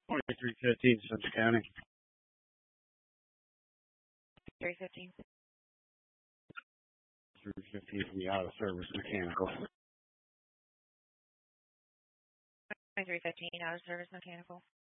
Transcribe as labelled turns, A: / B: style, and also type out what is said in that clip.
A: 2315 Central County.
B: 315.
A: 315 from the out of service mechanical.
B: 2315 out of service mechanical.